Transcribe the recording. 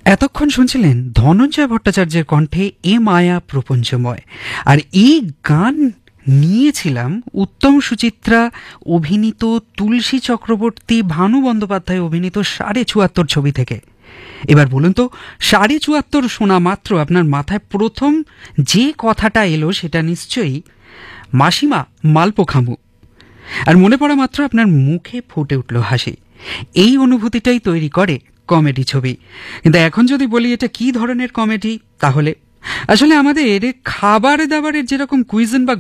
এতক্ষণ শুনছিলেন ধনঞ্জয় ভট্টাচার্যের কণ্ঠে এ মায়া প্রপঞ্চময়। আর এই গান নিয়েছিলাম উত্তম সুচিত্রা অভিনীত, তুলসী চক্রবর্তী, ভানু বন্দ্যোপাধ্যায় অভিনীত ৭৪ ছবি থেকে। এবার বলুন তো, ৭৪ শোনা মাত্র আপনার মাথায় প্রথম যে কথাটা এলো সেটা নিশ্চয়ই মাসিমা মালপো খামু। আর মনে পড়া মাত্র আপনার মুখে ফুটে উঠল হাসি। এই অনুভূতিটাই তৈরি করে কমেডি ছবি। কিন্তু এখন যদি বলি এটা কি ধরনের কমেডি, তাহলে আসলে আমাদের খাবার দাবারের যেরকম কুইজন বা